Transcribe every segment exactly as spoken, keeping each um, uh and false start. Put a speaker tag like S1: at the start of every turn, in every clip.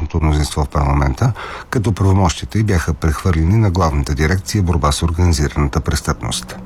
S1: сегашното мнозинство в парламента, като правомощите й бяха прехвърлени на главната дирекция борба с организираната престъпност.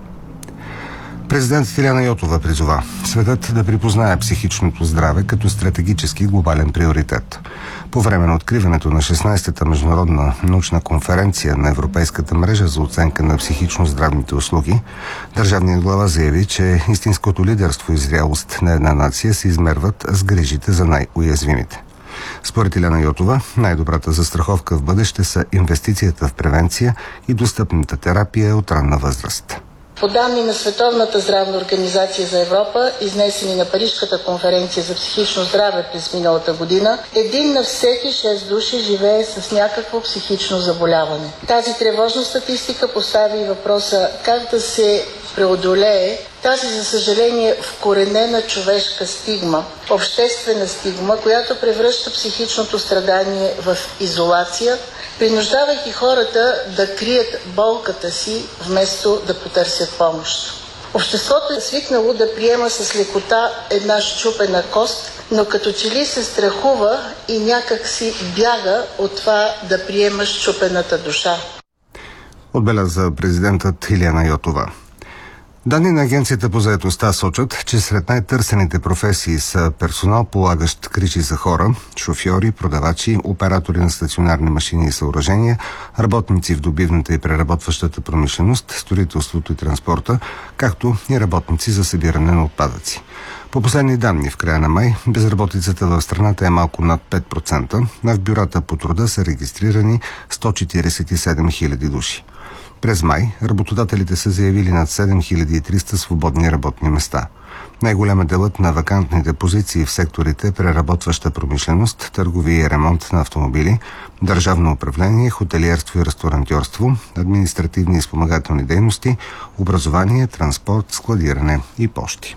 S1: Президентът Илияна Йотова призова светът да припознае психичното здраве като стратегически глобален приоритет. По време на откриването на шестнадесетата международна научна конференция на Европейската мрежа за оценка на психично-здравните услуги, държавният глава заяви, че истинското лидерство и зрялост на една нация се измерват с грижите за най-уязвимите. Според Илияна Йотова, най-добрата застраховка в бъдеще са инвестицията в превенция и достъпната терапия от ранна възраст.
S2: По данни на Световната здравна организация за Европа, изнесени на Парижката конференция за психично здраве през миналата година, един на всеки шест души живее с някакво психично заболяване. Тази тревожна статистика постави въпроса как да се преодолее тази, за съжаление, вкоренена човешка стигма, обществена стигма, която превръща психичното страдание в изолация, принуждавайки хората да крият болката си, вместо да потърсят помощ. Обществото е свикнало да приема с лекота една счупена кост, но като че ли се страхува и някак си бяга от това да приема счупената душа.
S1: Отбеляза президентът Илияна Йотова. Данни на Агенцията по заетостта сочат, че сред най-търсените професии са персонал, полагащ грижи за хора, шофьори, продавачи, оператори на стационарни машини и съоръжения, работници в добивната и преработващата промишленост, строителството и транспорта, както и работници за събиране на отпадъци. По последни данни в края на май, безработицата в страната е малко над пет процента, а в бюрата по труда са регистрирани сто четиридесет и седем хиляди души. През май работодателите са заявили над седем хиляди и триста свободни работни места. Най-голям е делът на вакантните позиции в секторите преработваща промишленост, търговия и ремонт на автомобили, държавно управление, хотелиерство и ресторантьорство, административни и спомагателни дейности, образование, транспорт, складиране и пощи.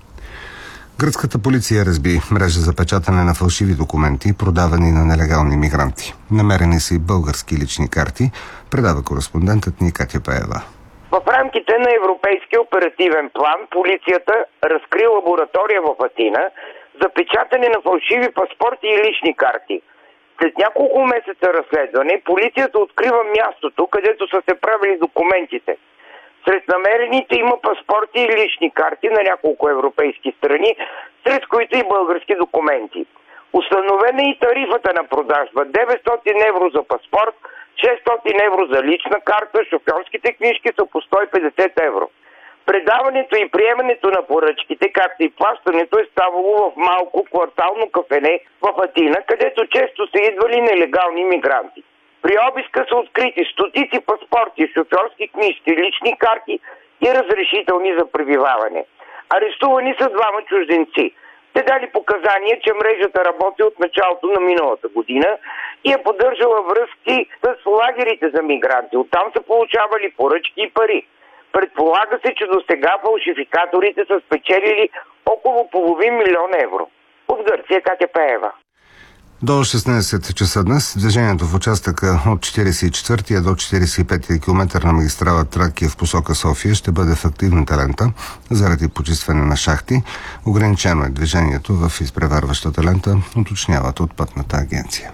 S1: Гръцката полиция разби мрежа за печатане на фалшиви документи, продавани на нелегални мигранти. Намерени са и български лични карти, предава кореспондентът ни Катя Пеева.
S3: В рамките на Европейския оперативен план полицията разкри лаборатория в Атина за печатане на фалшиви паспорти и лични карти. След няколко месеца разследване полицията открива мястото, където са се правили документите. Сред намерените има паспорти и лични карти на няколко европейски страни, сред които и български документи. Установена и тарифата на продажба – деветстотин евро за паспорт, шестстотин евро за лична карта, шофьорските книжки са по сто и петдесет евро. Предаването и приемането на поръчките, както и плащането е ставало в малко квартално кафене в Атина, където често са идвали нелегални мигранти. При обиска са открити стотици паспорти, шофьорски книжки, лични карти и разрешителни за пребиваване. Арестувани са двама чужденци. Те дали показания, че мрежата работи от началото на миналата година и е поддържала връзки с лагерите за мигранти. Оттам са получавали поръчки и пари. Предполага се, че до сега фалшификаторите са спечелили около половин милион евро. От Гърция, Катя Пеева.
S1: До шестнадесет часа днес движението в участъка от четиридесет и четвъртия до четиридесет и петия километър на магистрала Тракия в посока София ще бъде в активната лента заради почистване на шахти. Ограничено е движението в изпреварващата лента, уточняват от Пътната агенция.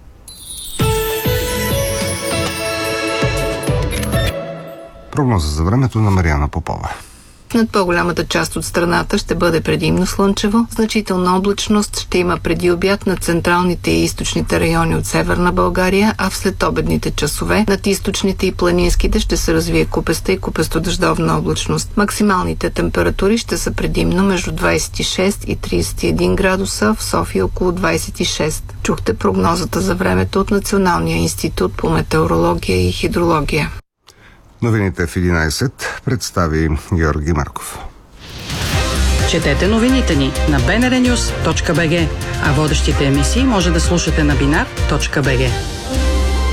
S1: Прогноза за времето на Мариана Попова.
S4: Над по-голямата част от страната ще бъде предимно слънчево. Значителна облачност ще има преди обяд на централните и източните райони от Северна България, а в следобедните часове над източните и планинските ще се развие купеста и купесто-дъждовна облачност. Максималните температури ще са предимно между двадесет и шест и тридесет и един градуса, в София около двадесет и шест. Чухте прогнозата за времето от Националния институт по метеорология и хидрология.
S1: Новините в единадесет представи Георги Марков.
S5: Четете новините ни на би ен ар нюс точка би джи, а водещите емисии може да слушате на бинар точка би джи.